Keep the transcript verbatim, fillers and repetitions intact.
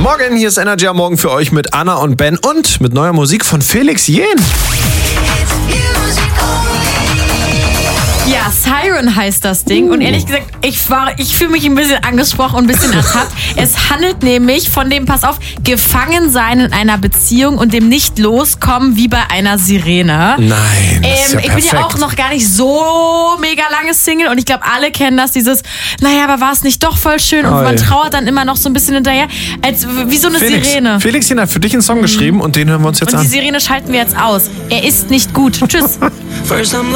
Morgen, hier ist Energy am Morgen für euch mit Anna und Ben und mit neuer Musik von Felix Jähn. Ja, Siren heißt das Ding. Und ehrlich gesagt, ich, war, ich fühle mich ein bisschen angesprochen und ein bisschen ertappt. Es handelt nämlich von dem, pass auf, Gefangensein in einer Beziehung und dem nicht loskommen wie bei einer Sirene. Nein, das ähm, ist ja ich bin ja perfekt. auch noch gar nicht so mega lange Single und ich glaube, alle kennen das, dieses, naja, aber war es nicht doch voll schön und Oi. man trauert dann immer noch so ein bisschen hinterher, als wie so eine Felix, Sirene. Felix Jähn hat für dich einen Song geschrieben und den hören wir uns jetzt Und an. die Sirene schalten wir jetzt aus. Er ist nicht gut. Tschüss.